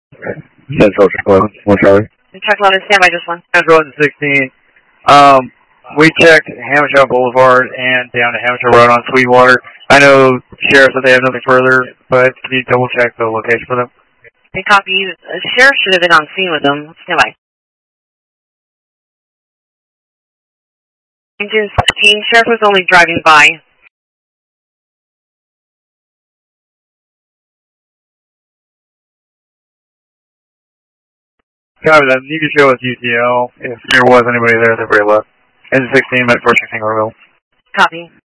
Central Truck 11, 1 Charlie. Truck 11, stand by just one. Central 16. We checked Hamilton Boulevard and down to Hamilton Road on Sweetwater. I know Sheriff said they have nothing further, but can you double check the location for them? They copy. Sheriff should have been on scene with them. Stand by. Engine 16, Sheriff was only driving by. Copy that. You can show us UTL if there was anybody there at the very left. Engine 16, Met 416 Orville. Copy.